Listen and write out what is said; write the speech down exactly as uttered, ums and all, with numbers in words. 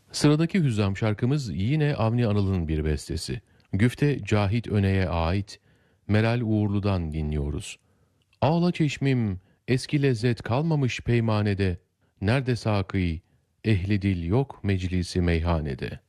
Sıradaki Hüzzam şarkımız yine Avni Anıl'ın bir bestesi. Güfte Cahit Öne'ye ait Meral Uğurlu'dan dinliyoruz. Ağla çeşmim, eski lezzet kalmamış peymanede. Nerede sakî, ehli dil yok meclisi meyhanede.